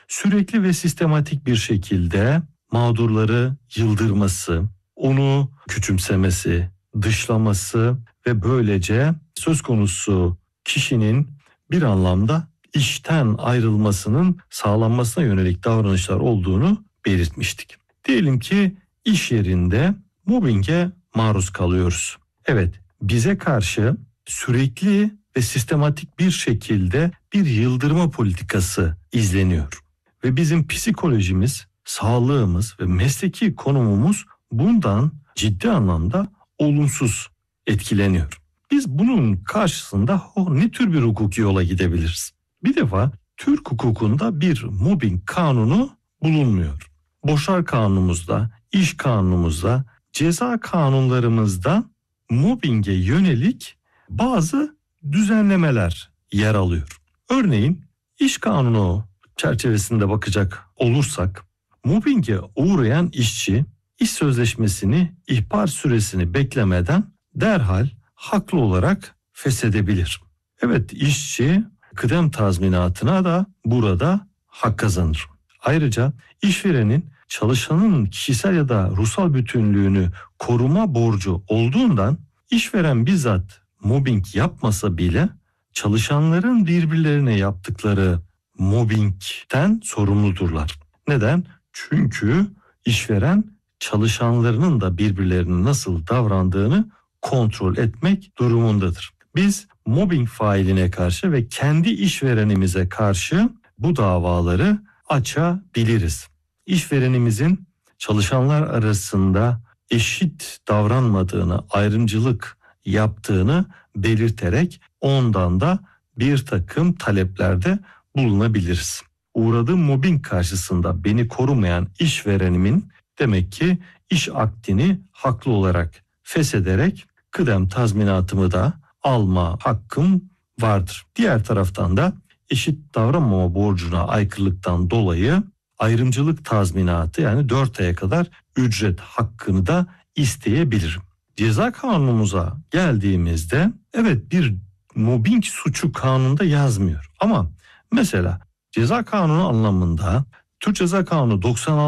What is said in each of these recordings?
sürekli ve sistematik bir şekilde mağdurları yıldırması, onu küçümsemesi, dışlaması ve böylece söz konusu kişinin bir anlamda işten ayrılmasının sağlanmasına yönelik davranışlar olduğunu belirtmiştik. Diyelim ki iş yerinde mobbinge maruz kalıyoruz. Evet, bize karşı sürekli ve sistematik bir şekilde bir yıldırma politikası izleniyor. Ve bizim psikolojimiz, sağlığımız ve mesleki konumumuz bundan ciddi anlamda olumsuz etkileniyor. Biz bunun karşısında ne tür bir hukuki yola gidebiliriz? Bir defa Türk hukukunda bir mobbing kanunu bulunmuyor. Boşar kanunumuzda, iş kanunumuzda, ceza kanunlarımızda mobbinge yönelik bazı düzenlemeler yer alıyor. Örneğin iş kanunu çerçevesinde bakacak olursak, mobbinge uğrayan işçi iş sözleşmesini ihbar süresini beklemeden derhal haklı olarak feshedebilir. Evet, işçi kıdem tazminatına da burada hak kazanır. Ayrıca işverenin çalışanın kişisel ya da ruhsal bütünlüğünü koruma borcu olduğundan işveren bizzat mobbing yapmasa bile çalışanların birbirlerine yaptıkları mobbingten sorumludurlar. Neden? Çünkü işveren çalışanlarının da birbirlerine nasıl davrandığını kontrol etmek durumundadır. Biz mobbing failine karşı ve kendi işverenimize karşı bu davaları açabiliriz. İşverenimizin çalışanlar arasında eşit davranmadığını, ayrımcılık yaptığını belirterek ondan da bir takım taleplerde bulunabiliriz. Uğradığım mobbing karşısında beni korumayan işverenimin demek ki iş akdini haklı olarak feshederek kıdem tazminatımı da alma hakkım vardır. Diğer taraftan da eşit davranmama borcuna aykırılıktan dolayı ayrımcılık tazminatı, yani 4 aya kadar ücret hakkını da isteyebilirim. Ceza kanunumuza geldiğimizde evet, bir mobbing suçu kanunda yazmıyor. Ama mesela ceza kanunu anlamında Türk Ceza Kanunu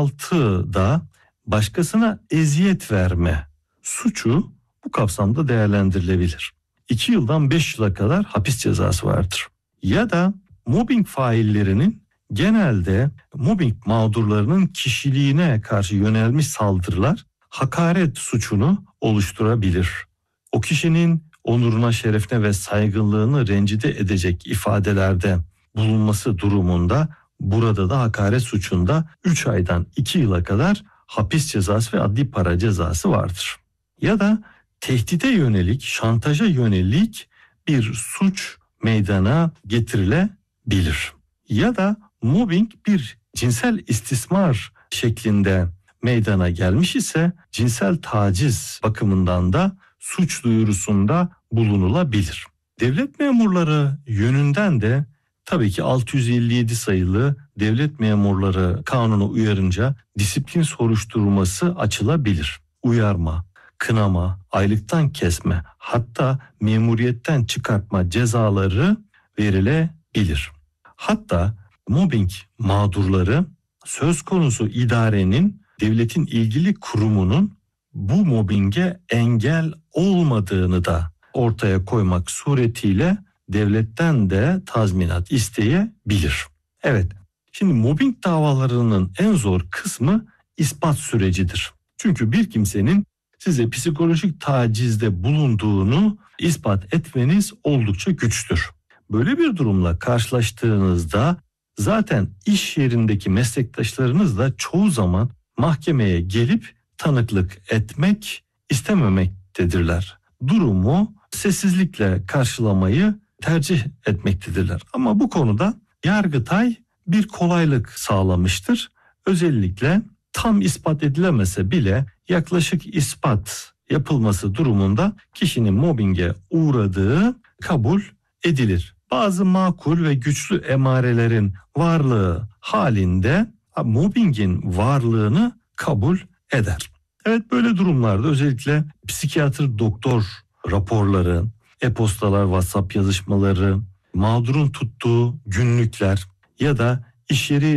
96'da başkasına eziyet verme suçu bu kapsamda değerlendirilebilir. 2 yıldan 5 yıla kadar hapis cezası vardır. Ya da mobbing faillerinin genelde mobbing mağdurlarının kişiliğine karşı yönelmiş saldırılar hakaret suçunu oluşturabilir. O kişinin onuruna, şerefine ve saygınlığını rencide edecek ifadelerde bulunması durumunda burada da hakaret suçunda 3 aydan 2 yıla kadar hapis cezası ve adli para cezası vardır. Ya da tehdide yönelik, şantaja yönelik bir suç meydana getirilebilir. Ya da mobbing bir cinsel istismar şeklinde meydana gelmiş ise cinsel taciz bakımından da suç duyurusunda bulunulabilir. Devlet memurları yönünden de tabii ki 657 sayılı Devlet Memurları Kanunu uyarınca disiplin soruşturması açılabilir. Uyarma, kınama, aylıktan kesme, hatta memuriyetten çıkartma cezaları verilebilir. Hatta mobbing mağdurları söz konusu idarenin, devletin ilgili kurumunun bu mobbinge engel olmadığını da ortaya koymak suretiyle devletten de tazminat isteyebilir. Evet, şimdi mobbing davalarının en zor kısmı ispat sürecidir. Çünkü bir kimsenin size psikolojik tacizde bulunduğunu ispat etmeniz oldukça güçtür. Böyle bir durumla karşılaştığınızda zaten iş yerindeki meslektaşlarınız da çoğu zaman mahkemeye gelip tanıklık etmek istememektedirler. Durumu sessizlikle karşılamayı tercih etmektedirler. Ama bu konuda Yargıtay bir kolaylık sağlamıştır. Özellikle tam ispat edilemese bile yaklaşık ispat yapılması durumunda kişinin mobbinge uğradığı kabul edilir. Bazı makul ve güçlü emarelerin varlığı halinde mobbingin varlığını kabul eder. Evet, böyle durumlarda özellikle psikiyatr doktor raporları, e-postalar, WhatsApp yazışmaları, mağdurun tuttuğu günlükler ya da iş yeri